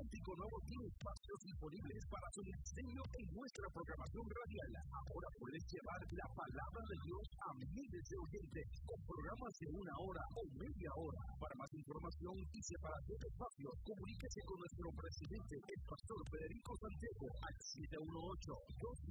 Cántico Nuevo tiene espacios disponibles para su diseño en nuestra programación radial. Ahora puedes llevar la palabra de Dios a miles de oyentes con programas de 1 hora o media hora. Para más información y separación de espacios, comuníquese con nuestro presidente, el pastor Federico Santiago, al